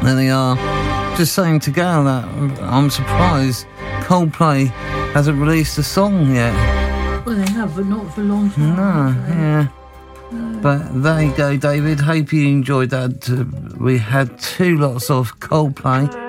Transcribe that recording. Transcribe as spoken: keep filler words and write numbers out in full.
There they are. Just saying to Gail that I'm surprised Coldplay hasn't released a song yet. Well, they have, but not for a long time. No, yeah. No. But there you go, David. Hope you enjoyed that. Uh, we had two lots of Coldplay.